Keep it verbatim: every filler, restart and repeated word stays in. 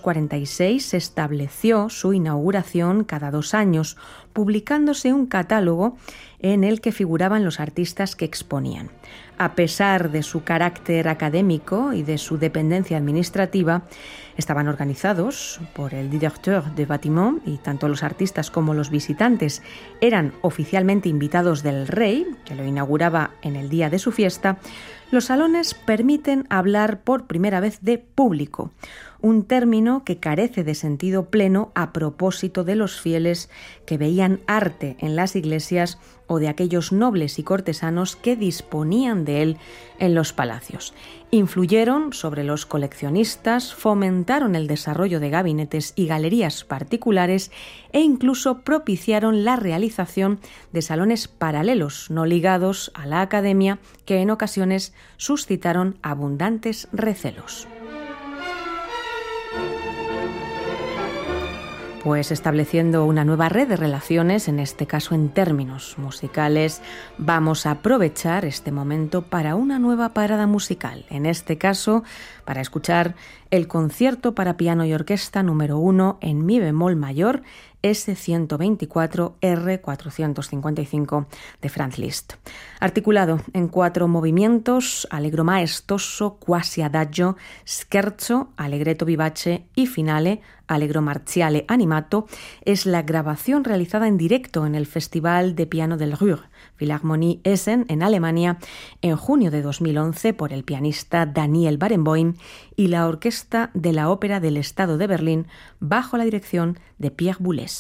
cuarenta y seis se estableció su inauguración cada dos años, publicándose un catálogo en el que figuraban los artistas que exponían. A pesar de su carácter académico y de su dependencia administrativa, estaban organizados por el directeur de bâtiment y tanto los artistas como los visitantes eran oficialmente invitados del rey, que lo inauguraba en el día de su fiesta. Los salones permiten hablar por primera vez de público, un término que carece de sentido pleno a propósito de los fieles que veían arte en las iglesias o de aquellos nobles y cortesanos que disponían de él en los palacios. Influyeron sobre los coleccionistas, fomentaron el desarrollo de gabinetes y galerías particulares e incluso propiciaron la realización de salones paralelos no ligados a la academia que en ocasiones suscitaron abundantes recelos. Pues estableciendo una nueva red de relaciones, en este caso en términos musicales, vamos a aprovechar este momento para una nueva parada musical, en este caso para escuchar el concierto para piano y orquesta número uno en mi bemol mayor, ese ciento veinticuatro erre cuatrocientos cincuenta y cinco de Franz Liszt. Articulado en cuatro movimientos, allegro maestoso, quasi adagio, scherzo, allegretto vivace y finale, allegro marziale animato, es la grabación realizada en directo en el Festival de Piano del Ruhr, Philharmonie Essen, en Alemania, en junio de dos mil once por el pianista Daniel Barenboim y la Orquesta de la Ópera del Estado de Berlín bajo la dirección de Pierre Boulez.